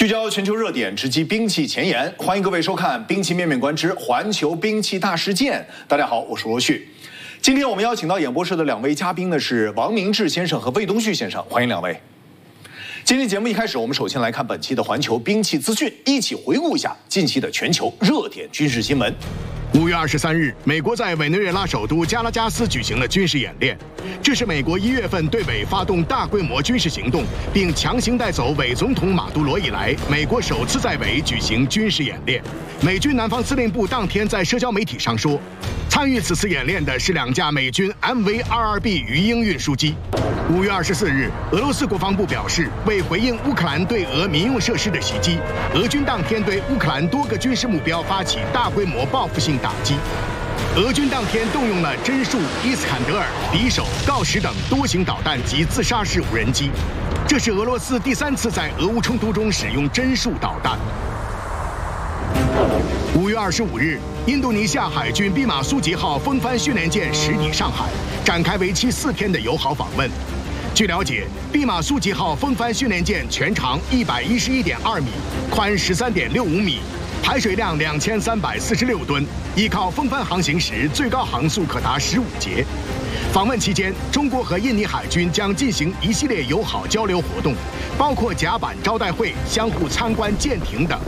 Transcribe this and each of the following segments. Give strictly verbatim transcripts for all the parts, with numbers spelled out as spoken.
聚焦全球热点，直击兵器前沿。欢迎各位收看《兵器面面观之环球兵器大事件》。大家好，我是罗旭。今天我们邀请到演播室的两位嘉宾呢是王明志先生和魏东旭先生，欢迎两位。今天节目一开始，我们首先来看本期的环球兵器资讯，一起回顾一下近期的全球热点军事新闻。 五月二十三日，美国在委内瑞拉首都加拉加斯举行了军事演练，这是美国一月份对委发动大规模军事行动，并强行带走委总统马杜罗以来，美国首次在委举行军事演练。美军南方司令部当天在社交媒体上说，参与此次演练的是两架美军 M V 二二 B 鱼鹰运输机。五月二十四日，俄罗斯国防部表示，为回应乌克兰对俄民用设施的袭击，俄军当天对乌克兰多个军事目标发起大规模报复性打击。俄军当天动用了真数、伊斯坎德尔、匕首、锆石等多型导弹及自杀式无人机，这是俄罗斯第三次在俄乌冲突中使用真数导弹。五月二十五日，印度尼西亚海军毕马苏吉号风帆训练舰驶抵上海，展开为期四天的友好访问。据了解，毕马苏吉号风帆训练舰全长一百一十一点二米，宽十三点六五米，排水量两千三百四十六吨，依靠风帆航行时，最高航速可达十五节。访问期间，中国和印尼海军将进行一系列友好交流活动，包括甲板招待会、相互参观舰艇等。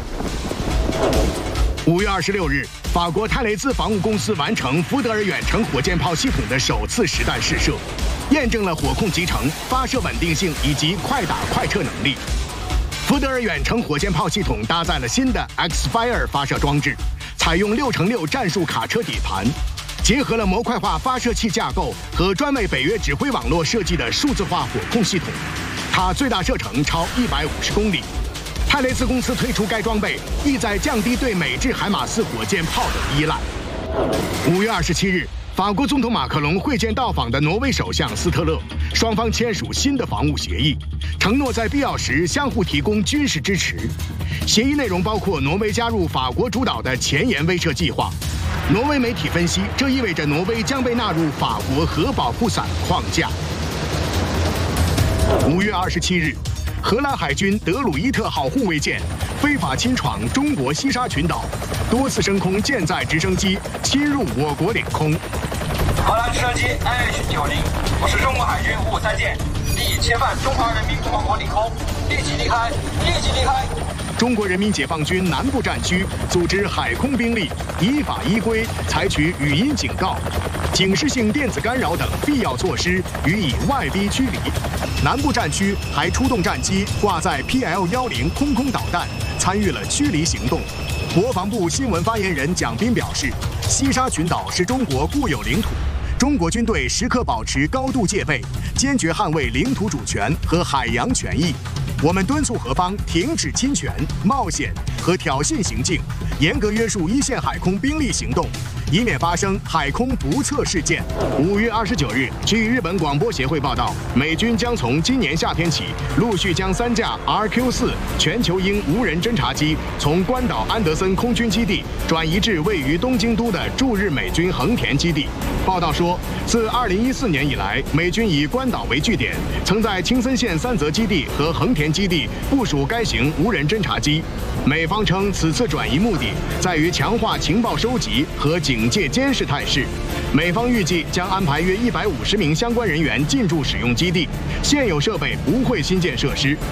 五月二十六日，法国泰雷兹防务公司完成福德尔远程火箭炮系统的首次实弹试射，验证了火控集成、发射稳定性以及快打快撤能力。福德尔远程火箭炮系统搭载了新的 X-Fire 发射装置，采用六乘六战术卡车底盘，结合了模块化发射器架构和专为北约指挥网络设计的数字化火控系统，它最大射程超一百五十公里。泰雷兹公司推出该装备，意在降低对美制海马斯火箭炮的依赖。五月二十七日，法国总统马克龙会见到访的挪威首相斯特勒，双方签署新的防务协议，承诺在必要时相互提供军事支持。协议内容包括挪威加入法国主导的前沿威慑计划。挪威媒体分析，这意味着挪威将被纳入法国核保护伞框架。五月二十七日，荷兰海军德鲁伊特号护卫舰非法侵闯中国西沙群岛，多次升空舰载直升机侵入我国领空。 荷兰直升机 I H 九零，我是中国海军五五三舰，已侵犯中华人民共和国领空，立即离开，立即离开。 中国人民解放军南部战区组织海空兵力依法依规采取语音警告、警示性电子干扰等必要措施，予以外逼驱离。南部战区还出动战机挂载 P L 一零空空导弹，参与了驱离行动。国防部新闻发言人蒋斌表示，西沙群岛是中国固有领土，中国军队时刻保持高度戒备，坚决捍卫领土主权和海洋权益。我们敦促何方停止侵权、冒险和挑衅行径，严格约束一线海空兵力行动，以免发生海空不测事件。五月二十九日，据日本广播协会报道，美军将从今年夏天起，陆续将三架 R Q 四全球鹰无人侦察机从关岛安德森空军基地转移至位于东京都的驻日美军横田基地。报道说，自二零一四年以来，美军以关岛为据点，曾在青森县三泽基地和横田基地部署该型无人侦察机。美方称，此次转移目的在于强化情报收集和警戒监视态势。美方预计将安排约一百五十名相关人员进驻使用基地，现有设备不会新建设施。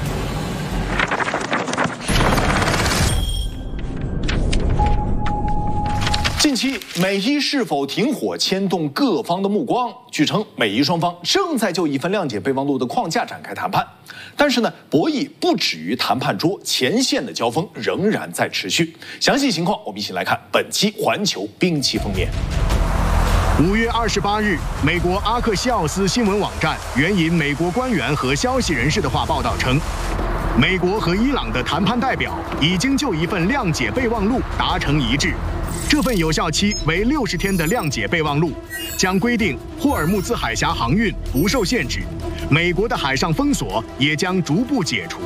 近期美伊是否停火牵动各方的目光。据称，美伊双方正在就一份谅解备忘录的框架展开谈判，但是呢，博弈不止于谈判桌，前线的交锋仍然在持续。详细情况，我们一起来看本期环球兵器封面。 五月二十八日，美国阿克西奥斯新闻网站援引美国官员和消息人士的话报道称，美国和伊朗的谈判代表已经就一份谅解备忘录达成一致。这份有效期为六十天的谅解备忘录，将规定霍尔木兹海峡航运不受限制，美国的海上封锁也将逐步解除。